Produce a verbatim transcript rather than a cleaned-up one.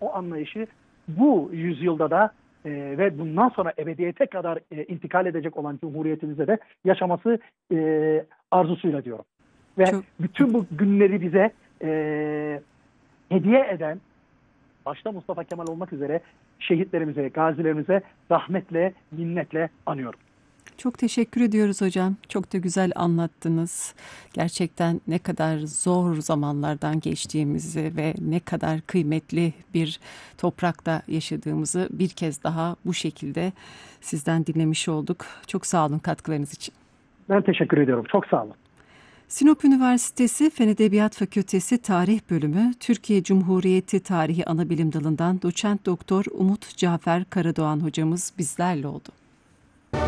o anlayışı bu yüzyılda da e, ve bundan sonra ebediyete kadar e, intikal edecek olan Cumhuriyetimizde de yaşaması e, arzusuyla diyorum. Ve Çok... bütün bu günleri bize e, hediye eden, başta Mustafa Kemal olmak üzere şehitlerimize, gazilerimize rahmetle, minnetle anıyorum. Çok teşekkür ediyoruz hocam. Çok da güzel anlattınız. Gerçekten ne kadar zor zamanlardan geçtiğimizi ve ne kadar kıymetli bir toprakta yaşadığımızı bir kez daha bu şekilde sizden dinlemiş olduk. Çok sağ olun katkılarınız için. Ben teşekkür ediyorum. Çok sağ olun. Sinop Üniversitesi Fen Edebiyat Fakültesi Tarih Bölümü Türkiye Cumhuriyeti Tarihi Anabilim Dalı'ndan Doçent Doktor Umut Cafer Karadoğan hocamız bizlerle oldu.